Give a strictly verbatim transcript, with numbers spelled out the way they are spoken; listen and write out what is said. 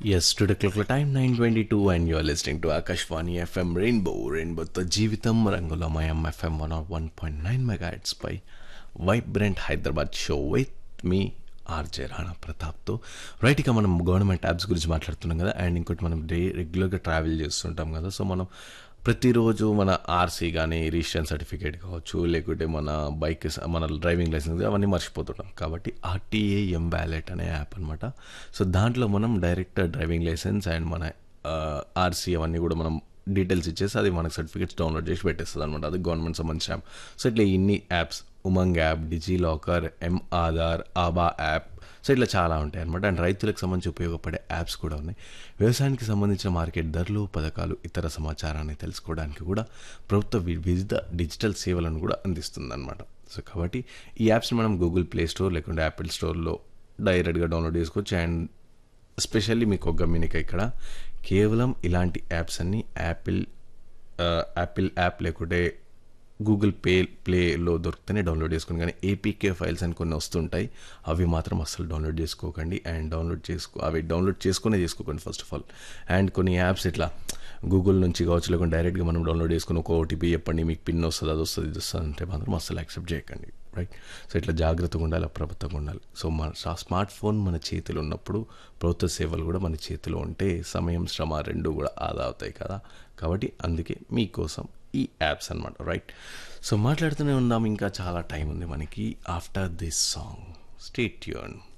Yes, today clock time nine twenty-two and you're listening to Akashvani F M Rainbow. Rainbow తో జీవితం రంగులమయం F M one oh one point nine megahertz pi vibrant Hyderabad show with me RJ Rana ప్రతాప్తో. Right, ఇక మనం government apps గురించి మాట్లాడుతున్నాం కదా. And ఇంకోటి మనం డే రెగ్యులర్గా ట్రావెల్ చేస్తుంటాం కదా. సో మనం ప్రతిరోజు మన ఆర్సీ కానీ రిజిస్ట్రేషన్ సర్టిఫికేట్ కావచ్చు, లేకుంటే మన బైక్ మన డ్రైవింగ్ లైసెన్స్ అవన్నీ మర్చిపోతుంటాం. కాబట్టి ఆర్టీఏ ఎం వ్యాలెట్ అనే యాప్ అనమాట. సో దాంట్లో మనం డైరెక్ట్ డ్రైవింగ్ లైసెన్స్ అండ్ మన ఆర్సీ అవన్నీ కూడా మనం డీటెయిల్స్ ఇచ్చేసి అది మనకు సర్టిఫికేట్స్ డౌన్లోడ్ చేసి పెట్టేస్తుంది అనమాట. అది గవర్నమెంట్ సంబంధించిన యాప్. సో ఇట్లా ఇన్ని apps, Umang app, Digi locker, ఎం ఆధార్, ఆబా యాప్, సో ఇట్లా చాలా ఉంటాయి అనమాట. అండ్ రైతులకు సంబంధించి ఉపయోగపడే యాప్స్ కూడా ఉన్నాయి. వ్యవసాయానికి సంబంధించిన మార్కెట్ ధరలు, పథకాలు, ఇతర సమాచారాన్ని తెలుసుకోవడానికి కూడా ప్రభుత్వ వివిధ డిజిటల్ సేవలను కూడా అందిస్తుంది అనమాట. సో కాబట్టి ఈ యాప్స్ని మనం గూగుల్ ప్లే స్టోర్ లేకుంటే యాపిల్ స్టోర్లో డైరెక్ట్గా డౌన్లోడ్ చేసుకోవచ్చు. అండ్ ఎస్పెషల్లీ మీకు ఒక గమనిక, ఇక్కడ కేవలం ఇలాంటి యాప్స్ అన్నీ యాపిల్ యాపిల్ యాప్ లేకుంటే గూగుల్ పే ప్లేలో దొరికితేనే డౌన్లోడ్ చేసుకుని, కానీ ఏపీకే ఫైల్స్ అని కొన్ని వస్తుంటాయి, అవి మాత్రం అస్సలు డౌన్లోడ్ చేసుకోకండి. అండ్ డౌన్లోడ్ చేసుకో అవి డౌన్లోడ్ చేసుకునే చేసుకోకండి ఫస్ట్ ఆఫ్ ఆల్. అండ్ కొన్ని యాప్స్ ఇట్లా గూగుల్ నుంచి కావచ్చు, లేకుంటే డైరెక్ట్గా మనం డౌన్లోడ్ చేసుకుని ఒక ఓటీపీ చెప్పండి, మీకు పిన్ వస్తుంది, అది వస్తుంది, ఇది వస్తుంది అంటే మాత్రం అస్సలు యాక్సెప్ట్ చేయకండి. రైట్. సో ఇట్లా జాగ్రత్తగా ఉండాలి, అప్రమత్తంగా ఉండాలి. సో మన స్మార్ట్ ఫోన్ మన చేతిలో ఉన్నప్పుడు ప్రభుత్వ సేవలు కూడా మన చేతిలో ఉంటే సమయం, శ్రమ రెండు కూడా ఆదా అవుతాయి కదా. కాబట్టి అందుకే మీకోసం ఈ యాప్స్ అనమాట. రైట్. సో మాట్లాడుతూనే ఉందాం, ఇంకా చాలా టైం ఉంది మనకి. After this song stay tuned.